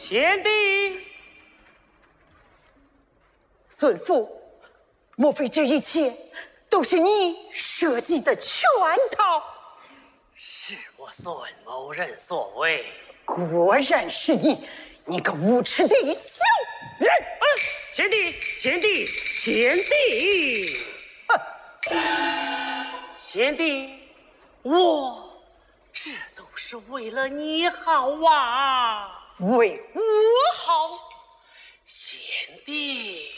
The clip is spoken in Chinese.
贤弟， 孙父，莫非这一切都是你设计的圈套？ 是我孙某人所为。 果然是你，你个无耻的小人！ 贤弟，贤弟，贤弟，贤弟，我这都是为了你好啊！ 为我好， 贤弟，